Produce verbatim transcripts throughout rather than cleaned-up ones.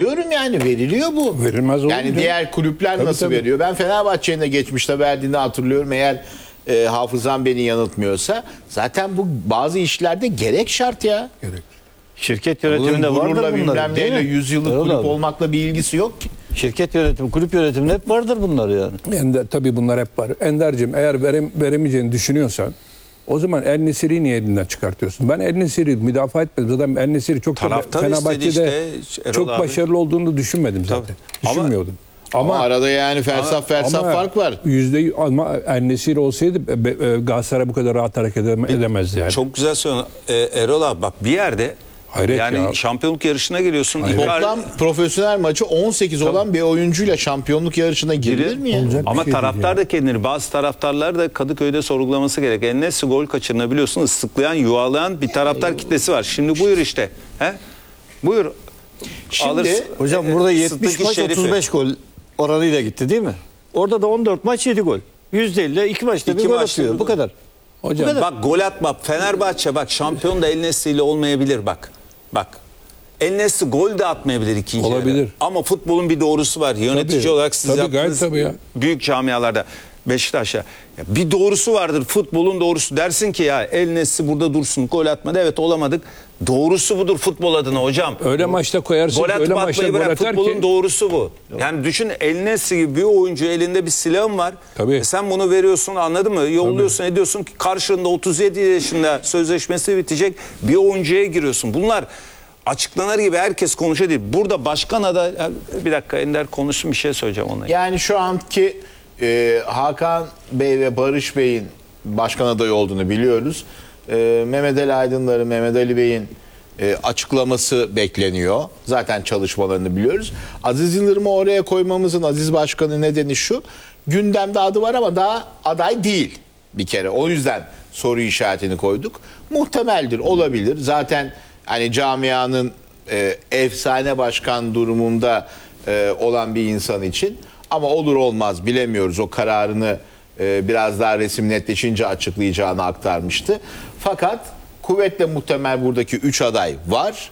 Soruyorum yani, veriliyor bu. Verilmez olur Yani mu? diğer kulüpler Tabii, nasıl tabii. veriyor? Ben Fenerbahçe'nin de geçmişte verdiğini hatırlıyorum. Eğer e, hafızam beni yanıltmıyorsa. Zaten bu bazı işlerde gerek şart ya. Gerek. Şirket Bunun yönetiminde gururla vardır bunlar. bilmem değil neyle mi? yüz yıllık Erol kulüp abi. olmakla bir ilgisi yok ki. Şirket yönetimi, kulüp yönetiminde hep vardır bunlar yani. Ender, tabii bunlar hep var. Ender'cim eğer verem, veremeyeceğini düşünüyorsan o zaman El Nesiri'yi niye elinden çıkartıyorsun? Ben El Nesiri müdafaa etmedim. Zaten El Nesiri çok da Taraftar Fenerbahçe'de istedi işte, Erol çok abi. başarılı olduğunu düşünmedim zaten. Tabii. Ama- Düşünmüyordum. Ama, Ama, arada yani fersah fersah ama fark var. Yüzde, ama El Nesiri olsaydı be- be- Galatasaray bu kadar rahat hareket edeme- edemezdi yani. Çok güzel söylüyorsun. Ee, Erol abi bak bir yerde Hayret yani ya. şampiyonluk yarışına giriyorsun. İlk ar- Toplam profesyonel maçı on sekiz olan bir oyuncuyla şampiyonluk yarışına girilir mi ya? Olacak bir Ama şey değil taraftar ya. da kendini, bazı taraftarlar da Kadıköy'de sorgulaması gerek. En-Nesyri gol kaçırınabiliyorsun, ıslıklayan, yuvalayan bir taraftar kitlesi var. Şimdi buyur işte. He? Buyur. Şimdi Alırsın. Hocam burada yetmiş Sıddık-ı maç Şerif'i. otuz beş gol oranıyla gitti değil mi? Orada da on dört maç yedi gol. yüzde elli iki maçta İki bir gol maçta atıyor. bir Bu gol. kadar. Hocam Bak gol atma. Fenerbahçe bak şampiyon da El-Nesri ile olmayabilir bak. Bak. El-Nesri gol de atmayabilir ikinci Olabilir. yarı. Ama futbolun bir doğrusu var. Yönetici Tabii. olarak siz Tabii, gayet yaptığınız tabii ya. büyük camialarda. Beşiktaş'a. Ya bir doğrusu vardır. Futbolun doğrusu. Dersin ki ya El-Nesri burada dursun. Gol atmadı. Evet olamadık. Doğrusu budur futbol adına hocam. öyle maçta koyarsın, Gol öyle atıp maçta atmayı gol bırak. atar Futbolun ki doğrusu bu. Yani düşün El-Nesri gibi bir oyuncu elinde bir silahın var. Tabii. E sen bunu veriyorsun, anladın mı? Yolluyorsun, ediyorsun ki karşında otuz yedi yaşında sözleşmesi bitecek bir oyuncuya giriyorsun. Bunlar açıklanır gibi herkes konuşuyor değil. Burada başkan aday... Bir dakika Ender konuşsun, bir şey söyleyeceğim ona. yani şu anki e, Hakan Bey ve Barış Bey'in başkan adayı olduğunu biliyoruz. E, Mehmet Ali Aydınlar'ın, Mehmet Ali Bey'in e, açıklaması bekleniyor. Zaten çalışmalarını biliyoruz. Aziz Yıldırım'ı oraya koymamızın Aziz Başkan'ın nedeni şu: gündemde adı var ama daha aday değil bir kere. O yüzden soru işaretini koyduk. Muhtemeldir, olabilir. Zaten hani camianın e, efsane başkan durumunda e, olan bir insan için, ama olur olmaz bilemiyoruz. O kararını e, biraz daha resim netleşince açıklayacağını aktarmıştı. Fakat kuvvetle muhtemel buradaki üç aday var.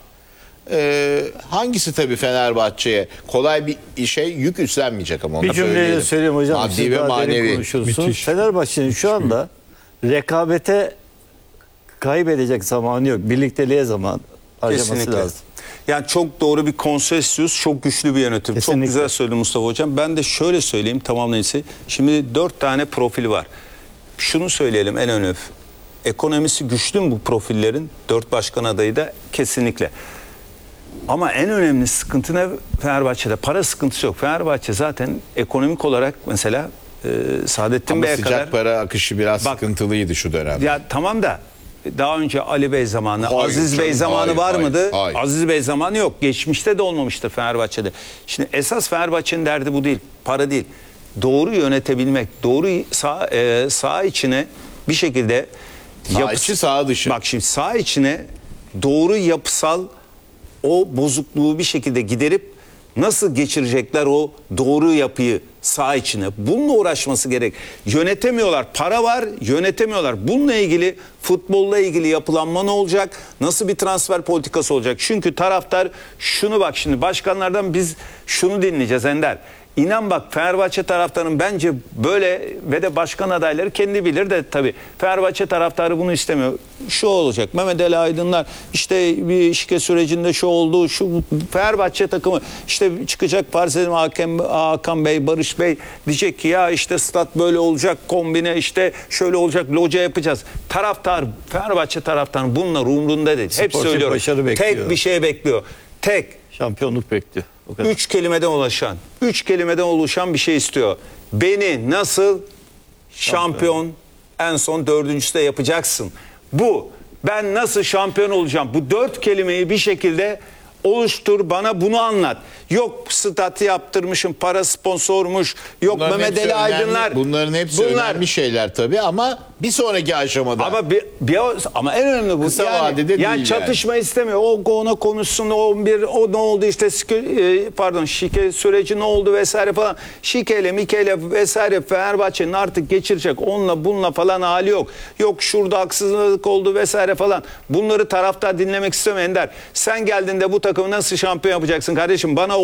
E, hangisi tabii Fenerbahçe'ye kolay bir şey, yük üstlenmeyecek ama onu Bir da cümleyle söyleyelim. söyleyeyim hocam. Maddi Siz ve daha derin manevi. konuşursunuz. Müthiş. Fenerbahçe'nin şu anda rekabete kaybedecek zamanı yok. Birlikteliğe zaman harcaması Kesinlikle. lazım. Yani çok doğru bir konsensüs, çok güçlü bir yönetim. Kesinlikle. Çok güzel söyledi Mustafa Hocam. Ben de şöyle söyleyeyim tamamlayıcısı. Şimdi dört tane profil var. Şunu söyleyelim en önemli. Ekonomisi güçlü mü bu profillerin? Dört başkan adayı da kesinlikle. Ama en önemli sıkıntı ne Fenerbahçe'de? Para sıkıntısı yok. Fenerbahçe zaten ekonomik olarak mesela e, Saadettin Ama Bey'e sıcak kadar... para akışı biraz Bak- sıkıntılıydı şu dönemde. Ya tamam da daha önce Ali Bey zamanı, Hayır Aziz Bey canım, zamanı hayır, var hayır, mıydı? hayır. Aziz Bey zamanı yok. Geçmişte de olmamıştır Fenerbahçe'de. Şimdi esas Fenerbahçe'nin derdi bu değil. Para değil. Doğru yönetebilmek, doğru sağ, e, sağ içine bir şekilde Sağ yapısı- içi, sağ dışı. Bak şimdi sağ içine doğru yapısal o bozukluğu bir şekilde giderip nasıl geçirecekler o doğru yapıyı sağ içine? Bununla uğraşması gerek. Yönetemiyorlar. Para var, yönetemiyorlar. Bununla ilgili, futbolla ilgili yapılanma ne olacak? Nasıl bir transfer politikası olacak? Çünkü taraftar şunu, bak şimdi başkanlardan biz şunu dinleyeceğiz Ender. İnan bak Fenerbahçe taraftarının bence böyle ve de başkan adayları kendi bilir de tabii Fenerbahçe taraftarı bunu istemiyor. Şu olacak, Mehmet Ali Aydınlar işte bir şike sürecinde şu oldu, şu Fenerbahçe takımı işte çıkacak farz edelim Hakan, Hakan Bey, Barış Bey diyecek ki ya işte stat böyle olacak, kombine işte şöyle olacak, loca yapacağız. Taraftar, Fenerbahçe taraftarının bununla umrunda değil. Hep Sportif söylüyorum. başarı bekliyor. Tek bir şey bekliyor. Tek. Şampiyonluk bekliyor. O kadar. Üç kelimeden ulaşan, üç kelimeden oluşan bir şey istiyor. Beni nasıl şampiyon, en son dördüncüsü de yapacaksın. Bu, ben nasıl şampiyon olacağım? Bu dört kelimeyi bir şekilde oluştur, bana bunu anlat. Yok statü yaptırmışım, para sponsormuş, yok Bunların Mehmet hepsi Ali önemli- Aydınlar. Bunların hepsi Bunlar- önemli şeyler tabii, ama bir sonraki aşamada. Ama bir, bir ama en önemli bu. Kısa yani, vadede değil yani yani. çatışma istemiyor. O ona konuşsun. O bir o ne oldu işte şike- e, pardon şike süreci ne oldu vesaire falan. Şikeyle Mikeyle vesaire Fenerbahçe'nin artık geçirecek onunla bununla falan hali yok. Yok şurada haksızlık oldu vesaire falan. Bunları taraftar dinlemek istemiyor Ender. Sen geldiğinde bu takımı nasıl şampiyon yapacaksın kardeşim? Bana